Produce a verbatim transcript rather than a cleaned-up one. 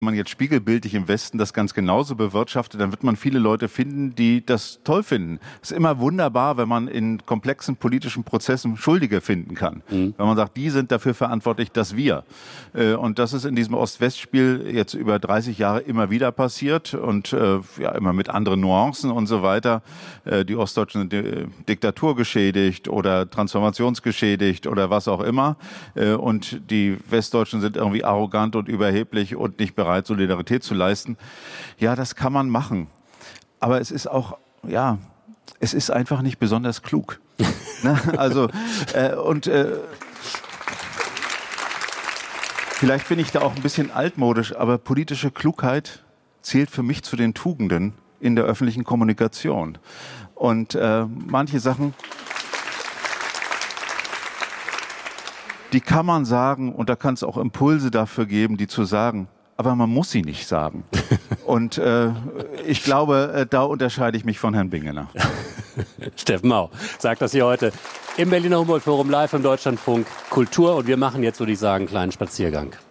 Wenn man jetzt spiegelbildlich im Westen das ganz genauso bewirtschaftet, dann wird man viele Leute finden, die das toll finden. Es ist immer wunderbar, wenn man in komplexen politischen Prozessen Schuldige finden kann. Mhm. Wenn man sagt, die sind dafür verantwortlich, dass wir. Und das ist in diesem Ost-West-Spiel jetzt über dreißig Jahre immer wieder passiert und ja immer mit anderen Nuancen und so weiter. Die Ostdeutschen sind Diktatur geschädigt oder transformationsgeschädigt oder was auch immer. Und die Westdeutschen sind irgendwie arrogant und überheblich und nicht bereit, Solidarität zu leisten. Ja, das kann man machen. Aber es ist auch, ja, es ist einfach nicht besonders klug. Ne? Also, äh, und äh, vielleicht bin ich da auch ein bisschen altmodisch, aber politische Klugheit zählt für mich zu den Tugenden in der öffentlichen Kommunikation. Und äh, manche Sachen, die kann man sagen, und da kann es auch Impulse dafür geben, die zu sagen, aber man muss sie nicht sagen. Und äh, ich glaube, äh, da unterscheide ich mich von Herrn Bingener. Steffen Mau sagt das hier heute im Berliner Humboldt-Forum live im Deutschlandfunk Kultur. Und wir machen jetzt, würde ich sagen, einen kleinen Spaziergang.